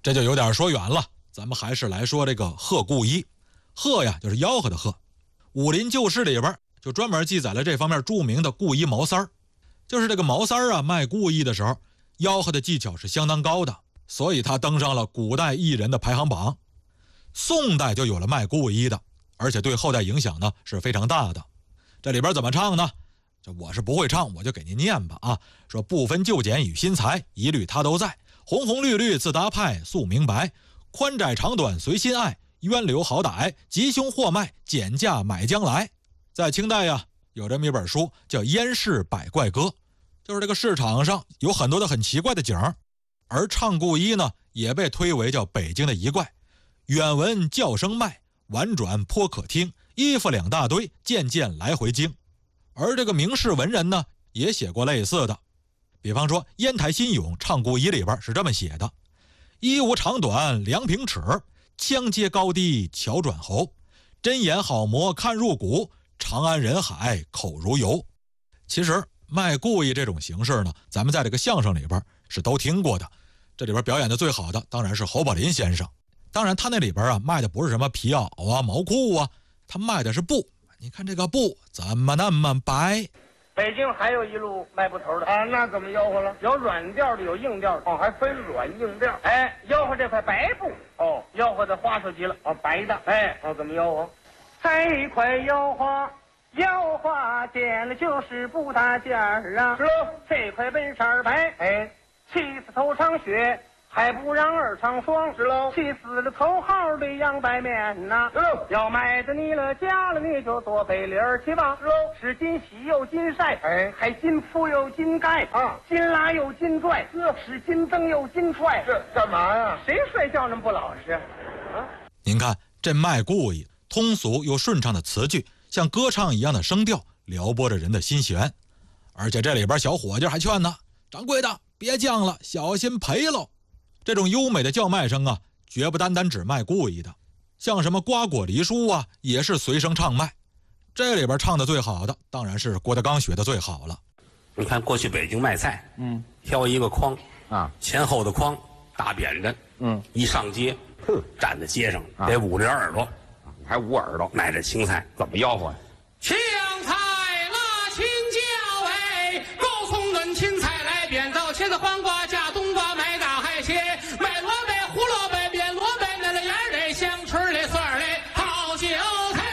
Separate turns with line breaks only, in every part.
这就有点说远了，咱们还是来说这个鹤固衣。鹤呀，就是吆喝的鹤。武林旧事里边就专门记载了这方面著名的固衣毛三儿。就是这个毛三儿啊，卖固衣的时候，吆喝的技巧是相当高的，所以他登上了古代艺人的排行榜。宋代就有了卖固衣的，而且对后代影响呢是非常大的。这里边怎么唱呢？这我是不会唱，我就给您念吧啊。说不分旧简与新裁，一律他都在。红红绿绿自搭派，素明白。宽窄长短随心爱，冤流好歹，吉凶祸卖，减价买将来。在清代呀，有这么一本书叫《燕市百怪歌》，就是这个市场上有很多的很奇怪的景儿，而唱固衣呢，也被推为叫北京的一怪。远闻叫声卖，婉转颇可听，衣服两大堆，件件来回惊。而这个名士文人呢，也写过类似的。比方说烟台新咏唱固衣里边是这么写的：衣无长短量平尺，枪接高低巧转喉，针眼好磨看入骨，长安人海口如油。其实卖固衣这种形式呢，咱们在这个相声里边是都听过的。这里边表演的最好的当然是侯宝林先生。当然他那里边啊卖的不是什么皮袄啊毛裤啊，他卖的是布。你看这个布怎么那么白。
北京还有一路卖布头的
啊，那怎么吆喝了？
有软调的，有硬调的。
哦，还分软硬调。
哎，吆喝这块白布，
哦，
吆喝的花哨极了。
哦，白的。
哎，
哦，怎么吆喝？
这块腰花剪了就是不大件儿啊。
是喽。
这块本色白，
哎，
气死头场雪，还不让二场霜。
是喽。
气死了头号的杨白面呐。
是喽。
要买的你了家了你就多费力儿去吧。
是喽。
是金洗又金晒，
哎，
还金铺又金盖
啊，
金拉又金拽，是金灯又金踹。
这干嘛呀？
谁睡觉那么不老实？啊！
您看这卖固衣，通俗又顺畅的词句，像歌唱一样的声调，撩拨着人的心弦。而且这里边小伙计还劝呢：掌柜的别犟了，小心赔喽。这种优美的叫卖声啊，绝不单单只卖固衣的，像什么瓜果梨蔬啊，也是随声唱卖。这里边唱的最好的当然是郭德纲学的最好了。
你看过去北京卖菜，挑一个筐
啊，
前后的筐，大扁担，一上街，站在街上得捂着耳朵，
还捂耳朵，
卖这青菜
怎么吆喝？
青菜辣青椒哎，高葱嫩青菜来扁豆，茄子黄瓜加冬瓜，买大海鲜，卖萝卜胡萝卜变萝卜，那个芽儿嘞香椿儿嘞蒜儿嘞好韭菜。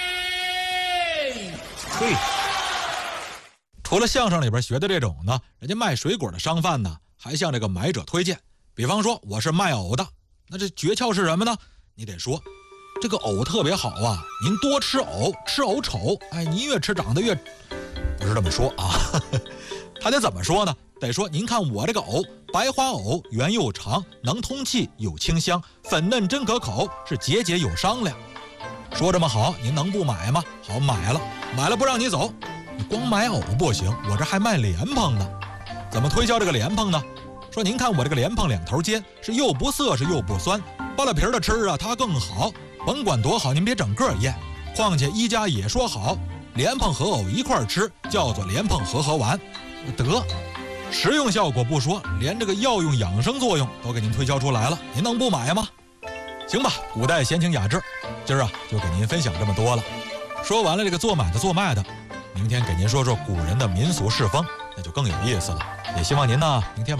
嘿，除了相声里边学的这种呢，人家卖水果的商贩呢，还向这个买者推荐。比方说我是卖藕的，那这诀窍是什么呢？你得说这个藕特别好啊，您多吃藕，吃藕丑，哎，您越吃长得越，不是这么说啊。他得怎么说呢？得说您看我这个藕，白花藕，圆又长，能通气，有清香，粉嫩真可口，是节节有商量。说这么好，您能不买吗？好，买了，买了不让你走。你光买藕不行，我这还卖莲蓬呢。怎么推销这个莲蓬呢？说您看我这个莲蓬两头尖，是又不涩是又不酸，剥了皮的吃啊它更好。甭管多好，您别整个咽。况且一家也说好，莲蓬和藕一块吃，叫做莲蓬和丸。得，实用效果不说，连这个药用养生作用都给您推销出来了，您能不买吗？行吧，古代闲情雅致，今儿啊就给您分享这么多了。说完了这个做买的做卖的，明天给您说说古人的民俗世风，那就更有意思了。也希望您呢明天晚